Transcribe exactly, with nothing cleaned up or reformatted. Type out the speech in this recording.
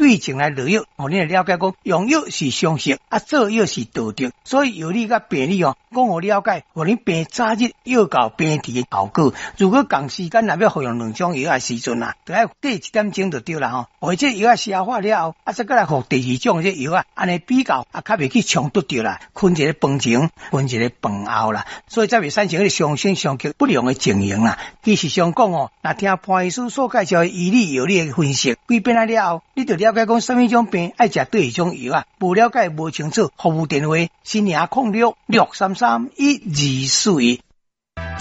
对症来落药，互你来了解讲用药是常识，啊做药是道德，所以由你甲病理哦，讲互了解，互你病早日药到病治的效果。如果共时间若要服用两种药的时阵啊，就要第一点钟就对啦吼，或者药啊消化了后，啊再过来服第二种这药啊，安尼比较啊较袂去冲突着啦，困一个饭前，困一个饭后啦，所以才会产生迄个伤身伤脚不良的情形啦。其实上讲哦，若听潘医师所介绍的医理药理的分析，几遍啊了后，你就了解讲什么种病爱食对种药啊，无了解无清楚，服务电话是零空六六三三一二四一。